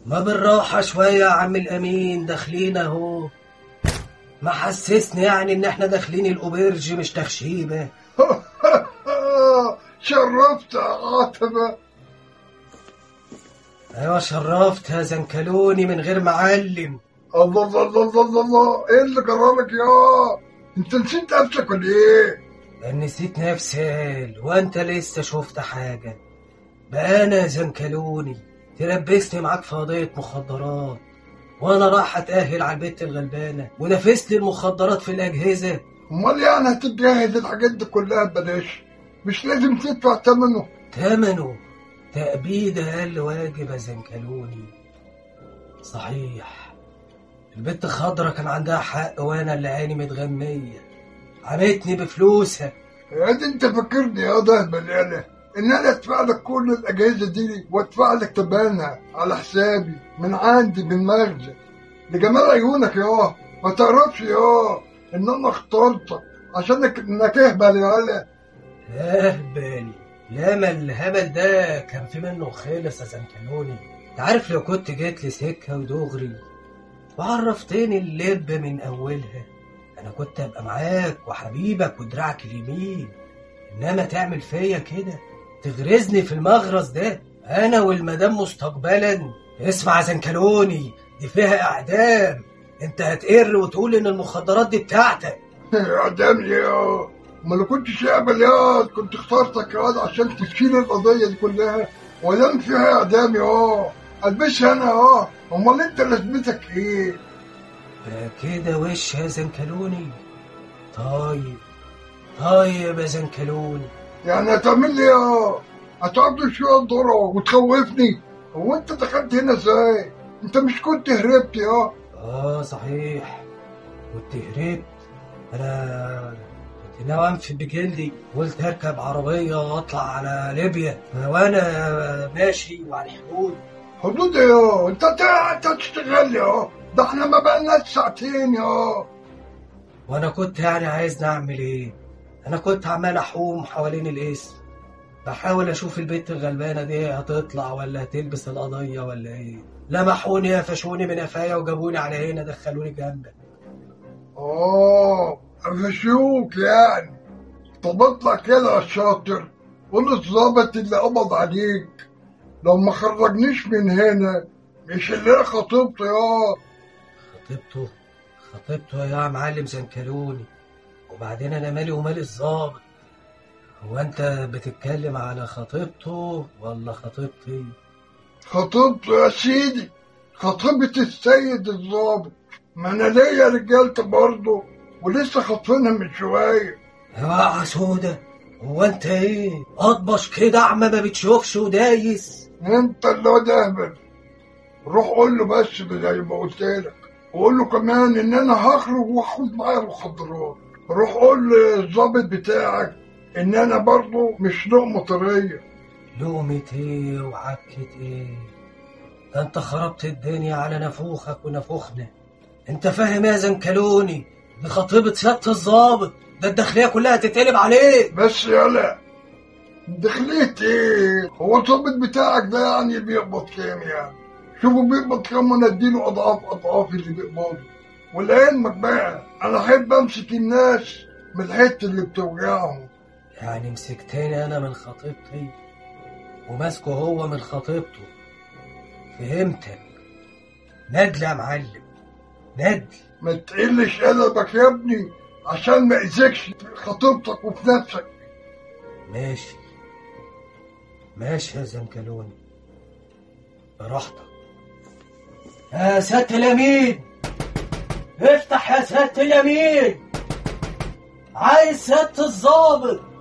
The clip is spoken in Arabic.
ما بالراحة شوية يا عم الأمين، داخلين أهو. ما حسسني يعني إن إحنا داخلين الأوبرج مش تخشيبة. شرفت يا عتبة. أيوة شرفت يا زنكلوني من غير معلم. الله الله الله الله الله، إيه اللي جرالك يا؟ أنت نسيت نفسك ولا إيه؟ نسيت نفسي وأنت لسه شفت حاجة؟ بقى أنا يا زنكلوني تلبستني معاك في قضية مخدرات، وأنا رايح أتأهل على البت الغلبانة ونفست لي المخدرات في الأجهزة. أمال يعني هتتجهز الحاجات دي كلها ببلاش؟ مش لازم تدفع ثمنه؟ ثمنه تأبيد أقل واجب يا زنكلوني. صحيح البت خضرة كان عندها حق، وأنا اللي عيني متغمية عمتني بفلوسها. يا دي أنت فاكرني يا ده بلالة إن أنا أدفع لك كل الأجهزة دي وأدفع لك تبانها على حسابي من عندي من مخزن لجمال عيونك يا؟ ما تعرفش يا إن أنا اخترتك عشان إنك اهبل يا ولا؟ اهبل؟ لا، ما الهبل ده كان في منه خالص يا زنكلوني. انت عارف لو كنت جيت لي سكة ودغري وعرفتني اللب من أولها، أنا كنت أبقى معاك وحبيبك ودراعك اليمين. إنما تعمل فيا كده، تغرزني في المغرز ده أنا والمدام مستقبلا. اسمع يا زنكلوني، دي فيها إعدام. أنت هتقر وتقول إن المخدرات دي بتاعتك. إعدام يا؟ ما لو كنتش اقبل يا كنت اخترتك يا واد عشان تشيل القضية دي كلها، ولم فيها إعدام يا. ألبسها أنا يا. أمال أنت لازمتك إيه؟ ده كده وش يا زنكلوني؟ طيب طيب يا زنكلوني. يعني هتعمل لي يا؟ هتقعد شوية ذرة وتخوفني؟ هو أنت دخلت هنا إزاي؟ أنت مش كنت هربت يا؟ صحيح كنت هربت. أنا كنت ناوي أنفي بجلدي، قلت أركب عربية وأطلع على ليبيا وأنا ماشي وعلى الحدود. حدود يا؟ أنت تشتغل يا؟ ده إحنا ما بقالناش ساعتين يا. وأنا كنت يعني عايز نعمل إيه؟ أنا كنت عمال أحوم حوالين القسم، بحاول أشوف البنت الغلبانة دي هتطلع ولا هتلبس القضية ولا إيه. لمحوني قفشوني من قفايا وجابوني على هنا، دخلوني جنبك. قفشوك يعني؟ طب اطلع كده يا شاطر، قول الظابط اللي قبض عليك لو ما خرجنيش من هنا مش اللي خطيبته يا. خطيبته؟ خطيبته يا معلم زنكلوني؟ وبعدين أنا مالي ومال الظابط؟ هو أنت بتتكلم على خطيبته ولا خطيبتي؟ خطيبته يا سيدي، خطيبة السيد الظابط. ما انا ليا رجالته برضه ولسه خاطفينها من شويه. يا سودة، هو انت ايه اطبش كده اعمى ما بتشوفش ودايس؟ انت اللي هو دهبل. روح قول له بس زي ما قلت لك، وقول له كمان ان انا هخرج واخد معايا المخدرات. روح قول للظابط بتاعك ان انا برضه مش لقمه طريه. لقمة ايه وعكة ايه؟ ده انت خربت الدنيا على نفوخك ونفوخنا. انت فاهم يا زنكلوني؟ دي خطيبة سيادة الظابط، ده الداخلية كلها تتقلب عليك. بس يالا دخلت ايه؟ هو الظابط بتاعك ده يعني بيقبض كام يعني؟ شوفوا بيقبض كام وانا اديله اضعاف اللي بيقبضه. ولعلمك بقى انا احب امسك الناس من الحته اللي بتوجعهم. يعني مسكتني انا من خطيبتي وماسكه هو من خطيبته. فهمتك. ندل يا معلم، ندل. ما تقلش قلبك يا ابني عشان ما اذيكش في خطيبتك وفي نفسك. ماشي ماشي يا زنكلوني، براحتك. يا سيادة اليمين افتح، يا سيادة اليمين، عايز سيادة الظابط.